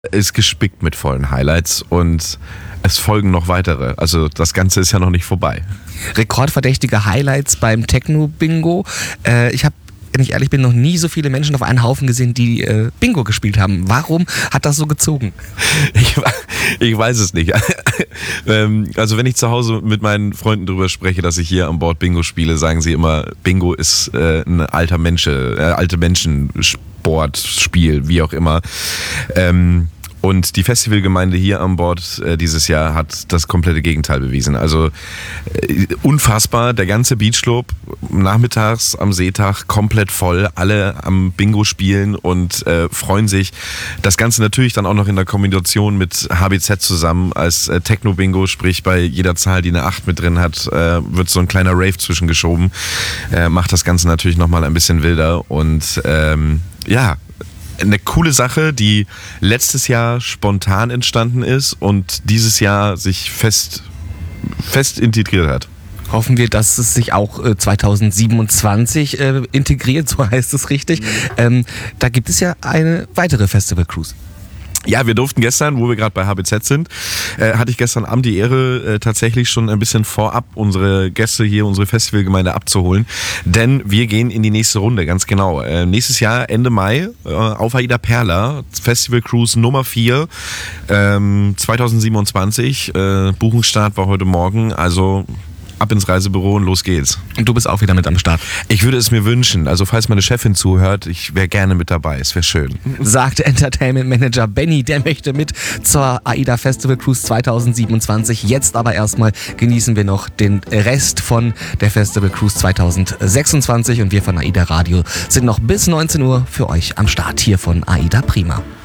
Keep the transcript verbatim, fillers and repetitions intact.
Ist gespickt mit vollen Highlights und es folgen noch weitere. Also das Ganze ist ja noch nicht vorbei. Rekordverdächtige Highlights beim Techno-Bingo. Äh, ich habe, wenn ich ehrlich bin, noch nie so viele Menschen auf einen Haufen gesehen, die äh, Bingo gespielt haben. Warum hat das so gezogen? Ich, ich weiß es nicht. ähm, also wenn ich zu Hause mit meinen Freunden darüber spreche, dass ich hier an Bord Bingo spiele, sagen sie immer, Bingo ist äh, ein alter Mensch, äh, alte Menschensportspiel, wie auch immer. Ähm, Und die Festivalgemeinde hier an Bord äh, dieses Jahr hat das komplette Gegenteil bewiesen. Also äh, unfassbar, der ganze Beachclub nachmittags am Seetag komplett voll, alle am Bingo spielen und äh, freuen sich. Das Ganze natürlich dann auch noch in der Kombination mit H B Z zusammen als äh, Techno-Bingo, sprich bei jeder Zahl, die eine acht mit drin hat, äh, wird so ein kleiner Rave zwischengeschoben. Äh, macht das Ganze natürlich nochmal ein bisschen wilder und ähm, ja, eine coole Sache, die letztes Jahr spontan entstanden ist und dieses Jahr sich fest, fest integriert hat. Hoffen wir, dass es sich auch äh, zwanzig siebenundzwanzig äh, integriert, so heißt es richtig. Mhm. Ähm, da gibt es ja eine weitere Festival-Cruise. Ja, wir durften gestern, wo wir gerade bei H B Z sind, äh, hatte ich gestern Abend die Ehre, äh, tatsächlich schon ein bisschen vorab unsere Gäste hier, unsere Festivalgemeinde abzuholen. Denn wir gehen in die nächste Runde, ganz genau. Äh, nächstes Jahr, Ende Mai, äh, auf Aida Perla, Festival Cruise Nummer vier, ähm, zwanzig siebenundzwanzig. Äh, Buchungsstart war heute Morgen, also ab ins Reisebüro und los geht's. Und du bist auch wieder mit am Start. Ich würde es mir wünschen. Also falls meine Chefin zuhört, ich wäre gerne mit dabei. Es wäre schön. Sagte Entertainment Manager Benny, der möchte mit zur AIDA Festival Cruise zwanzig siebenundzwanzig. Jetzt aber erstmal genießen wir noch den Rest von der Festival Cruise zwanzig sechsundzwanzig und wir von AIDA Radio sind noch bis neunzehn Uhr für euch am Start hier von AIDA Prima.